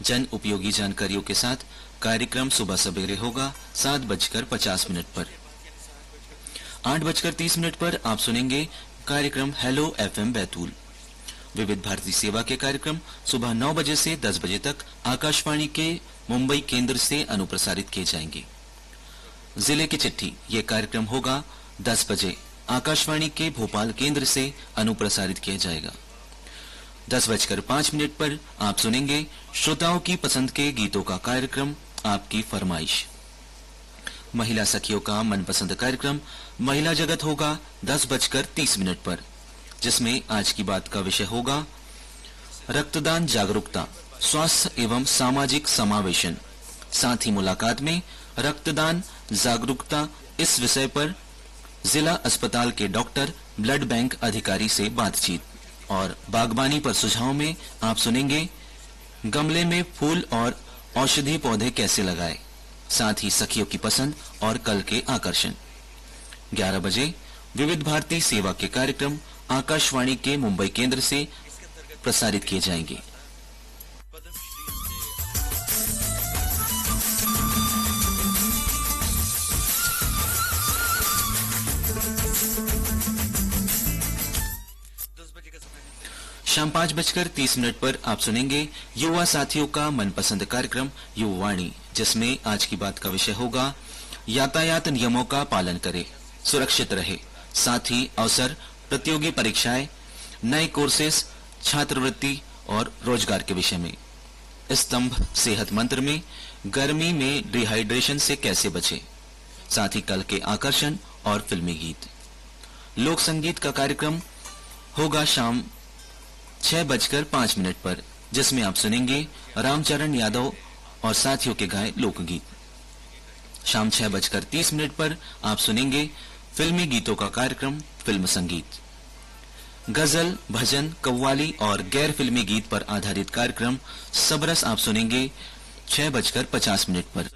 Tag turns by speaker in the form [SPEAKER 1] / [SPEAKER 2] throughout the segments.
[SPEAKER 1] जन उपयोगी जानकारियों के साथ कार्यक्रम सुबह सवेरे होगा 7:50 पर। 8:30 पर आप सुनेंगे कार्यक्रम हेलो एफएम बैतूल। विविध भारती सेवा के कार्यक्रम सुबह 9 बजे से 10 बजे तक आकाशवाणी के मुंबई केंद्र से अनुप्रसारित किए जाएंगे। जिले की चिट्ठी ये कार्यक्रम होगा 10 बजे आकाशवाणी के भोपाल केंद्र से अनुप्रसारित किया जाएगा। 10:05 पर आप सुनेंगे श्रोताओं की पसंद के गीतों का कार्यक्रम आपकी फरमाइश। महिला सखियों का मनपसंद कार्यक्रम महिला जगत होगा 10:30 पर, जिसमें आज की बात का विषय होगा रक्तदान जागरूकता, स्वास्थ्य एवं सामाजिक समावेशन। साथ ही मुलाकात में रक्तदान जागरूकता इस विषय पर जिला अस्पताल के डॉक्टर, ब्लड बैंक अधिकारी से बातचीत। और बागबानी पर सुझाव में आप सुनेंगे गमले में फूल और औषधि पौधे कैसे लगाएं। साथ ही सखियों की पसंद और कल के आकर्षण। 11 बजे विविध भारती सेवा के कार्यक्रम आकाशवाणी के मुंबई केंद्र से प्रसारित किए जाएंगे। शाम 5:30 पर आप सुनेंगे युवा साथियों का मनपसंद कार्यक्रम युवावाणी, जिसमें आज की बात का विषय होगा यातायात नियमों का पालन करें, सुरक्षित रहे। साथ ही अवसर, प्रतियोगी परीक्षाएं, नए कोर्सेस, छात्रवृत्ति और रोजगार के विषय में। स्तंभ सेहत मंत्र में गर्मी में डिहाइड्रेशन से कैसे बचे। साथ ही कल के आकर्षण और फिल्मी गीत। लोक संगीत का कार्यक्रम होगा शाम 6:05 पर, जिसमें आप सुनेंगे रामचरण यादव और साथियों के गाए लोकगीत। शाम 6:30 पर आप सुनेंगे फिल्मी गीतों का कार्यक्रम फिल्म संगीत। गजल, भजन, कव्वाली और गैर फिल्मी गीत पर आधारित कार्यक्रम सबरस आप सुनेंगे 6:50 पर।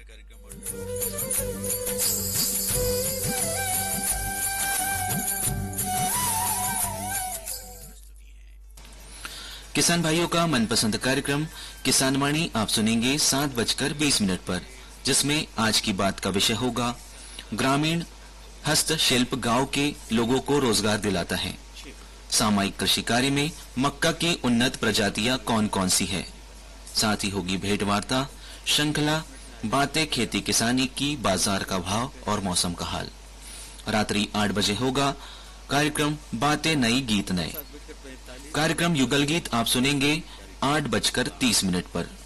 [SPEAKER 1] किसान भाइयों का मनपसंद कार्यक्रम किसानवाणी आप सुनेंगे 7:20 पर, जिसमें आज की बात का विषय होगा ग्रामीण हस्तशिल्प गांव के लोगों को रोजगार दिलाता है। सामयिक कृषि कार्य में मक्का की उन्नत प्रजातियां कौन कौन सी है। साथ ही होगी भेंट वार्ता, श्रृंखला बातें खेती किसानी की, बाजार का भाव और मौसम का हाल। रात्रि 8 बजे होगा कार्यक्रम बातें नई गीत नए। कार्यक्रम युगल गीत आप सुनेंगे 8:30 पर।